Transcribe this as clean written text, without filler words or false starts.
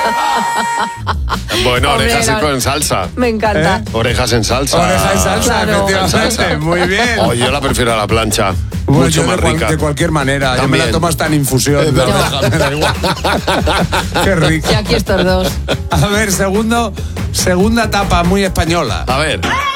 Bueno, Hombre, orejas con salsa. Me encanta. Orejas en salsa. Oreja y salsa, Claro. efectivamente. Muy bien. Oh, yo la prefiero a la plancha. Bueno, Mucho yo más rica. de cualquier manera. Yo me También. la tomo hasta en infusión. Es de verdad. oreja, me da igual. Qué rico. Y aquí estos dos. A ver, segunda etapa muy española. A ver.